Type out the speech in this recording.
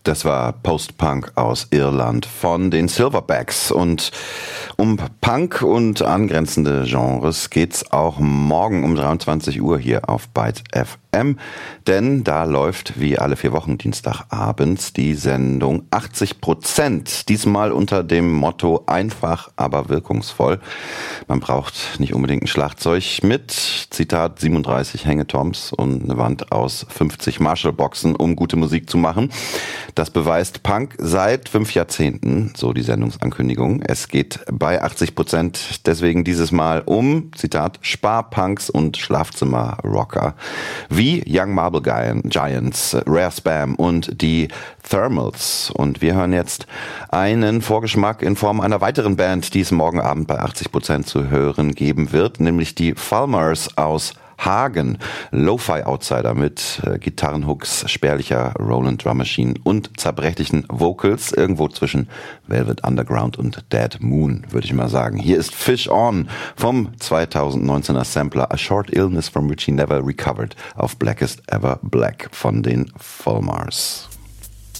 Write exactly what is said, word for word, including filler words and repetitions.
Das war Post-Punk aus Irland von den Silverbacks. Und um Punk und angrenzende Genres geht's auch morgen um dreiundzwanzig Uhr hier auf Byte F M. Denn da läuft wie alle vier Wochen Dienstagabends die Sendung achtzig Prozent. Diesmal unter dem Motto einfach, aber wirkungsvoll. Man braucht nicht unbedingt ein Schlagzeug mit, Zitat, siebenunddreißig Hängetoms und eine Wand aus fünfzig Marshall-Boxen, um gute Musik zu machen. Das beweist Punk seit fünf Jahrzehnten, so die Sendungsankündigung. Es geht bei achtzig Prozent deswegen dieses Mal um, Zitat, Sparpunks und Schlafzimmerrocker. Wie Young Marble Giants, Rare Spam und die Thermals. Und wir hören jetzt einen Vorgeschmack in Form einer weiteren Band, die es morgen Abend bei achtzig Prozent zu hören geben wird, nämlich die Fulmars aus Hagen, Lo-Fi-Outsider mit äh, Gitarrenhooks, spärlicher Roland Drum Machine und zerbrechlichen Vocals, irgendwo zwischen Velvet Underground und Dead Moon, würde ich mal sagen. Hier ist Fish On vom zweitausendneunzehner Sampler A Short Illness from which he never recovered auf Blackest Ever Black von den Fulmars.